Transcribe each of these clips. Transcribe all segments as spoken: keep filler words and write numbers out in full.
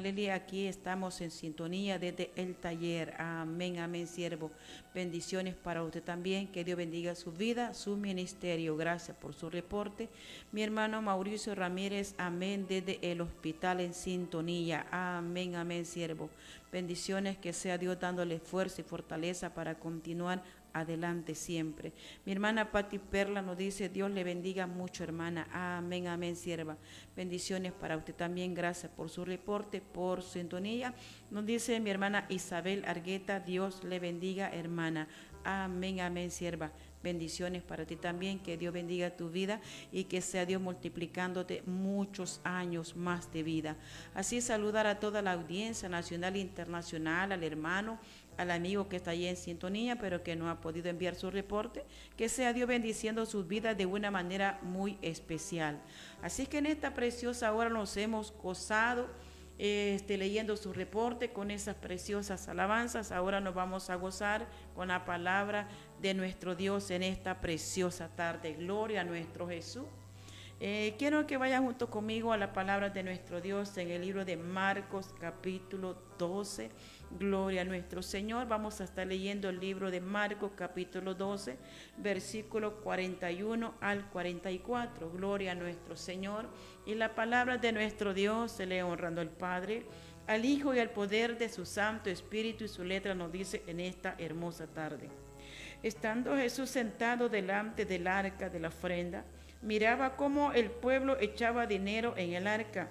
aleluya, aquí estamos en sintonía desde el taller. Amén, amén, siervo. Bendiciones para usted también. Que Dios bendiga su vida, su ministerio. Gracias por su reporte. Mi hermano Mauricio Ramírez, amén, desde el hospital en sintonía. Amén, amén, siervo. Bendiciones, que sea Dios dándole fuerza y fortaleza para continuar adelante siempre. Mi hermana Patti Perla nos dice: Dios le bendiga mucho, hermana. Amén, amén, sierva. Bendiciones para usted también. Gracias por su reporte, por su sintonía. Nos dice mi hermana Isabel Argueta: Dios le bendiga, hermana. Amén, amén, sierva. Bendiciones para ti también, que Dios bendiga tu vida y que sea Dios multiplicándote muchos años más de vida. Así saludar a toda la audiencia nacional e internacional, al hermano, al amigo que está ahí en sintonía, pero que no ha podido enviar su reporte. Que sea Dios bendiciendo sus vidas de una manera muy especial. Así que en esta preciosa hora nos hemos gozado Este, leyendo su reporte con esas preciosas alabanzas. Ahora nos vamos a gozar con la palabra de nuestro Dios en esta preciosa tarde. Gloria a nuestro Jesús. Eh, quiero que vayan junto conmigo a la palabra de nuestro Dios en el libro de Marcos capítulo doce. Gloria a nuestro Señor. Vamos a estar leyendo el libro de Marcos capítulo doce, versículo cuarenta y uno al cuarenta y cuatro. Gloria a nuestro Señor. Y la palabra de nuestro Dios se lee honrando al Padre, al Hijo y al poder de su Santo Espíritu, y su letra nos dice en esta hermosa tarde: estando Jesús sentado delante del arca de la ofrenda, miraba cómo el pueblo echaba dinero en el arca,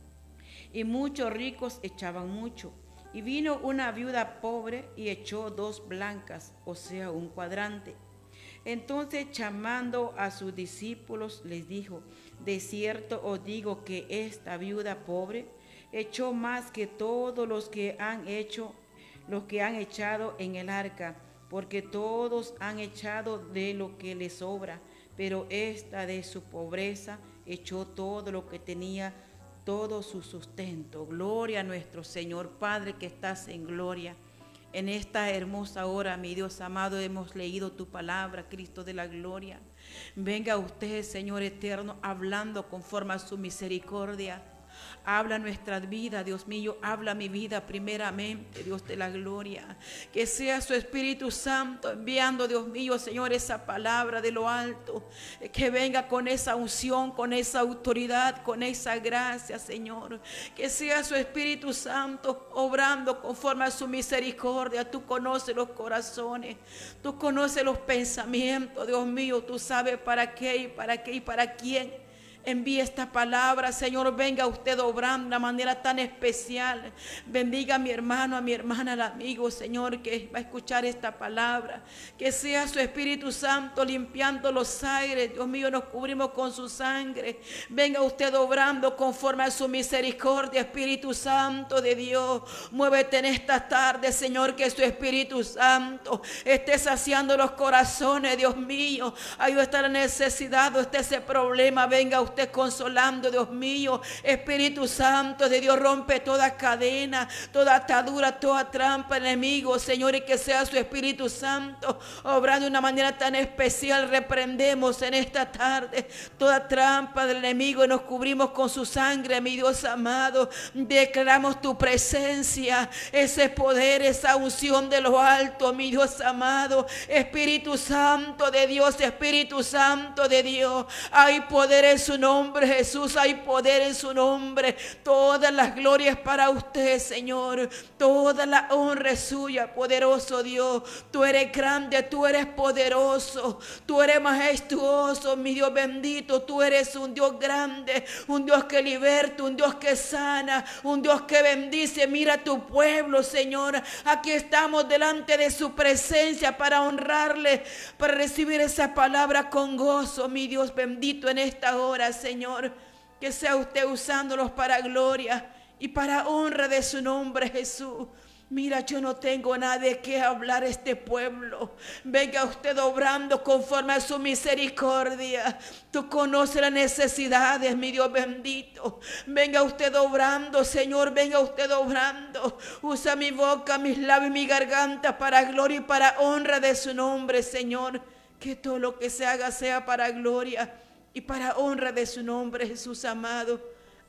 y muchos ricos echaban mucho. Y vino una viuda pobre y echó dos blancas, o sea, un cuadrante. Entonces, llamando a sus discípulos, les dijo: de cierto os digo que esta viuda pobre echó más que todos los que han hecho, los que han echado en el arca, porque todos han echado de lo que les sobra, pero esta de su pobreza echó todo lo que tenía, todo su sustento. Gloria a nuestro Señor. Padre que estás en gloria, en esta hermosa hora, mi Dios amado, hemos leído tu palabra, Cristo de la gloria. Venga usted, Señor eterno, hablando conforme a su misericordia. Habla nuestra vida, Dios mío, habla mi vida primeramente, Dios de la gloria. Que sea su Espíritu Santo enviando, Dios mío, Señor, esa palabra de lo alto. Que venga con esa unción, con esa autoridad, con esa gracia, Señor. Que sea su Espíritu Santo obrando conforme a su misericordia. Tú conoces los corazones, tú conoces los pensamientos, Dios mío. Tú sabes para qué y para qué y para quién envía esta palabra, Señor. Venga usted obrando de una manera tan especial. Bendiga a mi hermano, a mi hermana, al amigo, Señor, que va a escuchar esta palabra. Que sea su Espíritu Santo limpiando los aires. Dios mío, nos cubrimos con su sangre. Venga usted obrando conforme a su misericordia, Espíritu Santo de Dios. Muévete en esta tarde, Señor, que su Espíritu Santo esté saciando los corazones, Dios mío. Ahí está la necesidad, está ese problema. Venga usted usted consolando, Dios mío. Espíritu Santo de Dios, rompe toda cadena, toda atadura, toda trampa, enemigo, Señor, y que sea su Espíritu Santo obrando de una manera tan especial. Reprendemos en esta tarde toda trampa del enemigo y nos cubrimos con su sangre, mi Dios amado. Declaramos tu presencia, ese poder, esa unción de lo alto, mi Dios amado. Espíritu Santo de Dios, Espíritu Santo de Dios, hay poder en su nombre, Jesús, hay poder en su nombre. Todas las glorias para usted, Señor. Toda la honra es suya, poderoso Dios. Tú eres grande, tú eres poderoso, tú eres majestuoso, mi Dios bendito. Tú eres un Dios grande, un Dios que liberta, un Dios que sana, un Dios que bendice. Mira tu pueblo, Señor. Aquí estamos delante de su presencia para honrarle, para recibir esa palabra con gozo, mi Dios bendito, en esta hora, Señor. Que sea usted usándolos para gloria y para honra de su nombre, Jesús. Mira, yo no tengo nada de qué hablar a este pueblo. Venga usted obrando conforme a su misericordia. Tú conoces las necesidades, mi Dios bendito. Venga usted obrando, Señor, venga usted obrando. Usa mi boca, mis labios y mi garganta para gloria y para honra de su nombre, Señor. Que todo lo que se haga sea para gloria y para honra de su nombre, Jesús amado.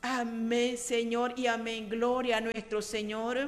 Amén, Señor, y amén. Gloria a nuestro Señor.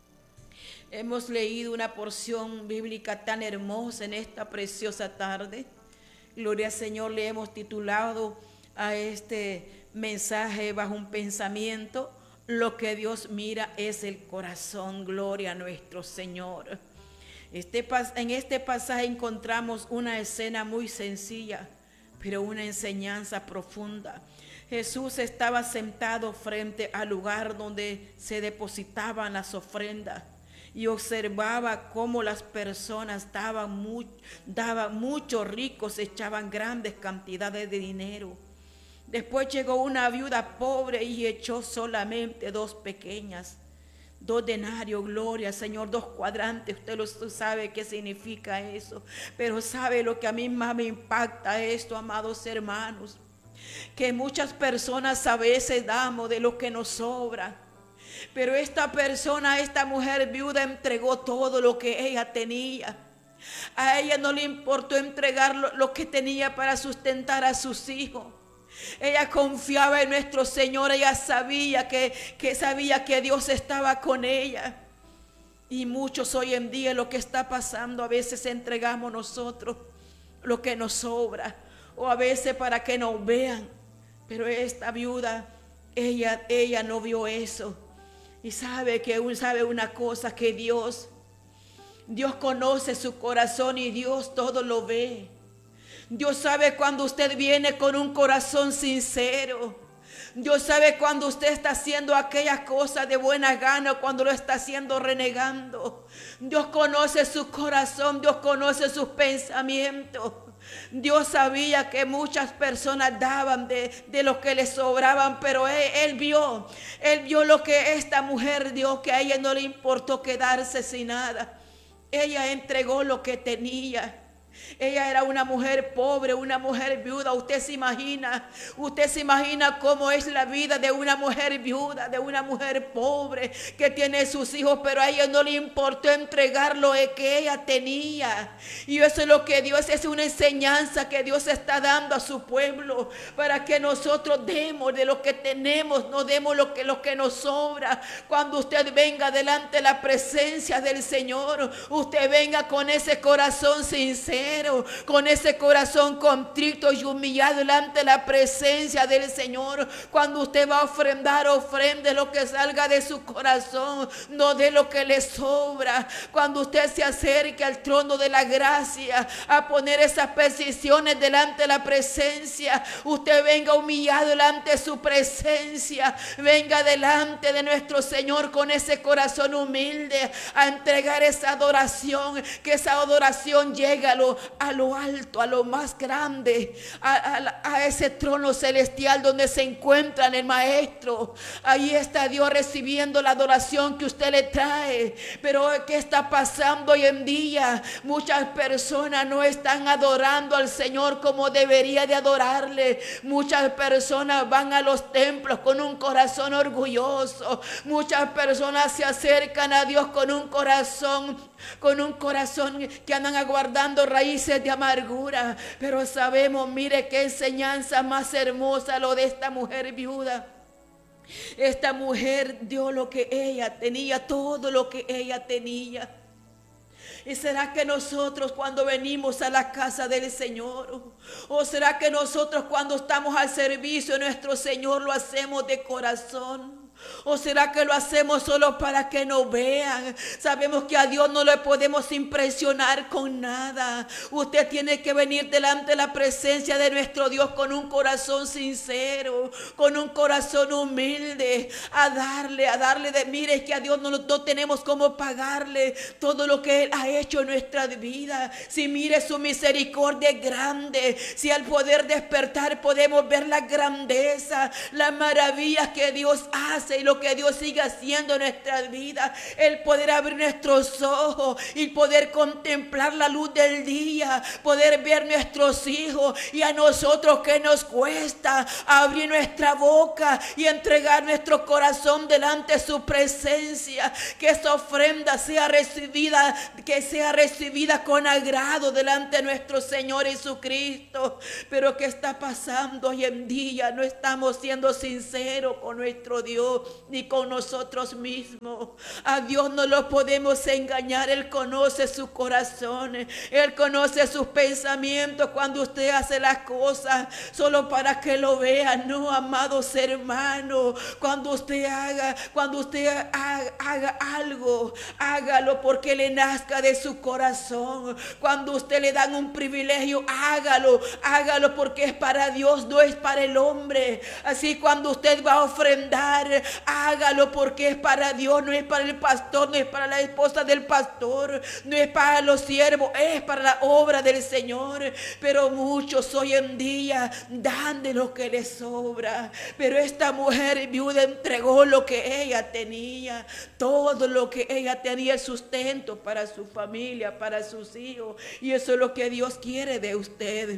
Hemos leído una porción bíblica tan hermosa en esta preciosa tarde. Gloria al Señor, le hemos titulado a este mensaje bajo un pensamiento: lo que Dios mira es el corazón. Gloria a nuestro Señor. Este, en este pasaje encontramos una escena muy sencilla, pero una enseñanza profunda. Jesús estaba sentado frente al lugar donde se depositaban las ofrendas y observaba cómo las personas daban, muy, daban muchos ricos, echaban grandes cantidades de dinero. Después llegó una viuda pobre y echó solamente dos pequeñas, dos denarios. Gloria, Señor, dos cuadrantes. Usted lo sabe qué significa eso, pero sabe lo que a mí más me impacta esto, amados hermanos, que muchas personas a veces damos de lo que nos sobra, pero esta persona, esta mujer viuda, entregó todo lo que ella tenía. A ella no le importó entregar lo, lo que tenía para sustentar a sus hijos. Ella confiaba en nuestro Señor. Ella sabía que, que sabía que Dios estaba con ella. Y muchos hoy en día, lo que está pasando, a veces entregamos nosotros lo que nos sobra, o a veces para que nos vean. Pero esta viuda, ella, ella no vio eso. Y sabe que sabe una cosa, que Dios, Dios conoce su corazón y Dios todo lo ve. Dios sabe cuando usted viene con un corazón sincero. Dios sabe cuando usted está haciendo aquellas cosas de buena gana, cuando lo está haciendo renegando. Dios conoce su corazón, Dios conoce sus pensamientos. Dios sabía que muchas personas daban de, de lo que les sobraban, pero él, él vio, él vio lo que esta mujer dio, que a ella no le importó quedarse sin nada. Ella entregó lo que tenía. Ella era una mujer pobre, una mujer viuda. Usted se imagina, usted se imagina cómo es la vida de una mujer viuda, de una mujer pobre que tiene sus hijos, pero a ella no le importó entregar lo que ella tenía. Y eso es lo que Dios, es una enseñanza que Dios está dando a su pueblo, para que nosotros demos de lo que tenemos, no demos lo que, lo que nos sobra. Cuando usted venga delante de la presencia del Señor, usted venga con ese corazón sincero, con ese corazón contrito y humillado delante de la presencia del Señor. Cuando usted va a ofrendar, ofrende lo que salga de su corazón, no de lo que le sobra. Cuando usted se acerque al trono de la gracia a poner esas peticiones delante de la presencia, usted venga humillado delante de su presencia, venga delante de nuestro Señor con ese corazón humilde a entregar esa adoración, que esa adoración llegue a lo, a lo alto, a lo más grande, a, a, a ese trono celestial donde se encuentra el Maestro. Ahí está Dios recibiendo la adoración que usted le trae. Pero ¿qué está pasando hoy en día? Muchas personas no están adorando al Señor como debería de adorarle. Muchas personas van a los templos con un corazón orgulloso. Muchas personas se acercan a Dios con un corazón con un corazón que andan aguardando raíces de amargura. Pero sabemos, mire qué enseñanza más hermosa lo de esta mujer viuda. Esta mujer dio lo que ella tenía, todo lo que ella tenía. ¿Y será que nosotros cuando venimos a la casa del Señor, o será que nosotros cuando estamos al servicio de nuestro Señor lo hacemos de corazón? ¿O será que lo hacemos solo para que nos vean? Sabemos que a Dios no le podemos impresionar con nada. Usted tiene que venir delante de la presencia de nuestro Dios con un corazón sincero, con un corazón humilde, a darle, a darle de, mire que a Dios no, no tenemos cómo pagarle todo lo que Él ha hecho en nuestra vida. Si mire su misericordia es grande, si al poder despertar podemos ver la grandeza, las maravillas que Dios hace hace y lo que Dios sigue haciendo en nuestras vidas. El poder abrir nuestros ojos y poder contemplar la luz del día, poder ver nuestros hijos, y a nosotros que nos cuesta abrir nuestra boca y entregar nuestro corazón delante de su presencia. Que esa ofrenda sea recibida, que sea recibida con agrado delante de nuestro Señor Jesucristo. Pero ¿qué está pasando hoy en día? No estamos siendo sinceros con nuestro Dios ni con nosotros mismos. A Dios no lo podemos engañar. Él conoce su corazón, Él conoce sus pensamientos. Cuando usted hace las cosas solo para que lo vean, no, amados hermanos. Cuando usted haga, cuando usted haga, haga algo, hágalo porque le nazca de su corazón. Cuando usted le dan un privilegio, hágalo, hágalo porque es para Dios, no es para el hombre. Así cuando usted va a ofrendar, hágalo porque es para Dios, no es para el pastor, no es para la esposa del pastor, no es para los siervos, es para la obra del Señor. Pero muchos hoy en día dan de lo que les sobra. Pero esta mujer viuda entregó lo que ella tenía, todo lo que ella tenía, el sustento para su familia, para sus hijos. Y eso es lo que Dios quiere de usted.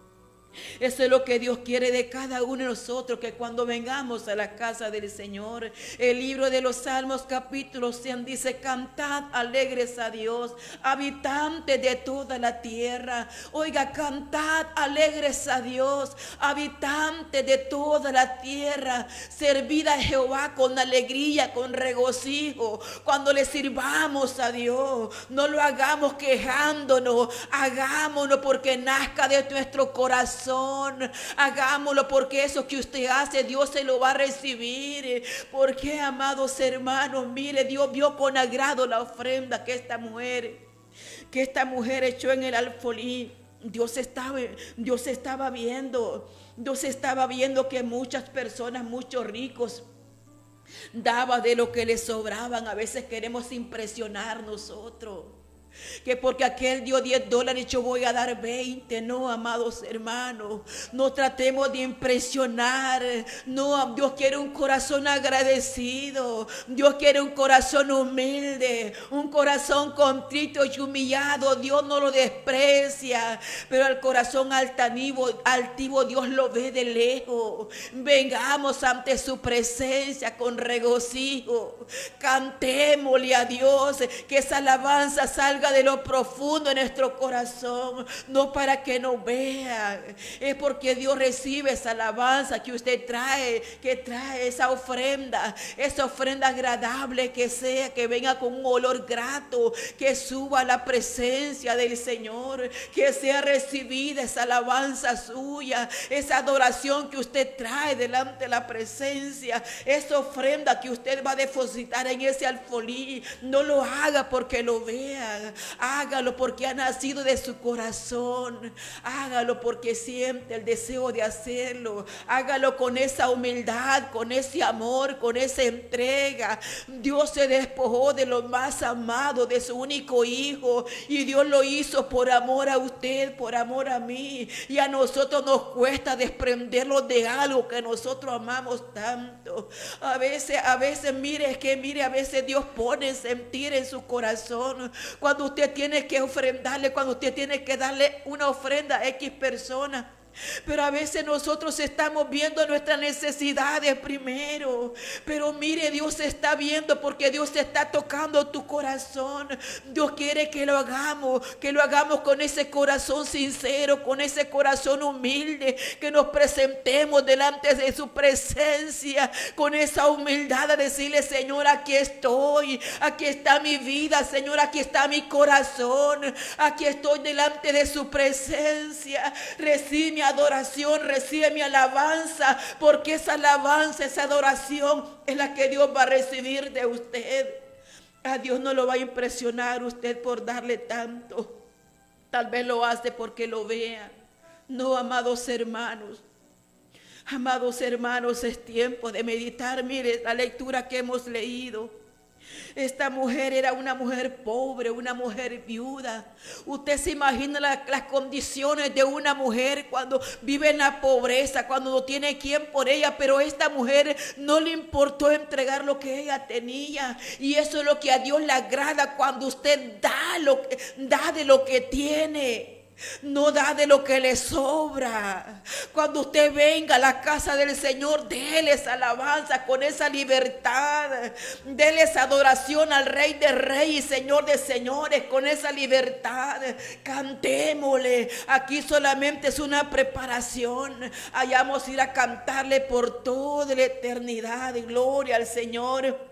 Eso es lo que Dios quiere de cada uno de nosotros, que cuando vengamos a la casa del Señor, el libro de los Salmos capítulo cien dice: cantad alegres a Dios, habitantes de toda la tierra. Oiga, cantad alegres a Dios, habitantes de toda la tierra. Servid a Jehová con alegría, con regocijo. Cuando le sirvamos a Dios, no lo hagamos quejándonos, hagámonos porque nazca de nuestro corazón. Hagámoslo porque eso que usted hace, Dios se lo va a recibir. Porque, amados hermanos, mire, Dios vio con agrado la ofrenda que esta mujer, que esta mujer echó en el alfolí. Dios estaba, Dios estaba viendo, Dios estaba viendo que muchas personas, muchos ricos, daban de lo que les sobraban. A veces queremos impresionar nosotros, que porque aquel dio diez dólares yo voy a dar veinte. No, amados hermanos, no tratemos de impresionar. No, Dios quiere un corazón agradecido. Dios quiere un corazón humilde, un corazón contrito y humillado. Dios no lo desprecia, pero al corazón altivo, altivo Dios lo ve de lejos. Vengamos ante su presencia con regocijo. Cantémosle a Dios, que esa alabanza salga de lo profundo de nuestro corazón, no para que nos vean. Es porque Dios recibe esa alabanza que usted trae, que trae esa ofrenda, esa ofrenda agradable, que sea, que venga con un olor grato, que suba a la presencia del Señor, que sea recibida esa alabanza suya, esa adoración que usted trae delante de la presencia, esa ofrenda que usted va a depositar en ese alfolí. No lo haga porque lo vean, hágalo porque ha nacido de su corazón, hágalo porque siente el deseo de hacerlo, hágalo con esa humildad, con ese amor, con esa entrega. Dios se despojó de lo más amado, de su único hijo, y Dios lo hizo por amor a usted, por amor a mí, y a nosotros nos cuesta desprenderlo de algo que nosotros amamos tanto. A veces, a veces, mire, es que mire, a veces Dios pone sentir en su corazón cuando usted tiene que ofrendarle, cuando usted tiene que darle una ofrenda a X persona. Pero a veces nosotros estamos viendo nuestras necesidades primero. Pero mire, Dios está viendo, porque Dios está tocando tu corazón. Dios quiere que lo hagamos, que lo hagamos con ese corazón sincero, con ese corazón humilde, que nos presentemos delante de su presencia con esa humildad a decirle: Señor, aquí estoy, aquí está mi vida, Señor, aquí está mi corazón, aquí estoy delante de su presencia. Recibe mi adoración, recibe mi alabanza, porque esa alabanza, esa adoración es la que Dios va a recibir de usted. A Dios no lo va a impresionar usted por darle tanto. Tal vez lo hace porque lo vea. No, amados hermanos, amados hermanos, es tiempo de meditar. Mire la lectura que hemos leído. Esta mujer era una mujer pobre, una mujer viuda. Usted se imagina la, las condiciones de una mujer cuando vive en la pobreza, cuando no tiene quien por ella, pero esta mujer no le importó entregar lo que ella tenía. Y eso es lo que a Dios le agrada, cuando usted da, lo, da de lo que tiene. No da de lo que le sobra. Cuando usted venga a la casa del Señor, déles alabanza con esa libertad. Déles adoración al Rey de Reyes y Señor de Señores con esa libertad. Cantémosle. Aquí solamente es una preparación. Allá vamos a ir a cantarle por toda la eternidad. Gloria al Señor.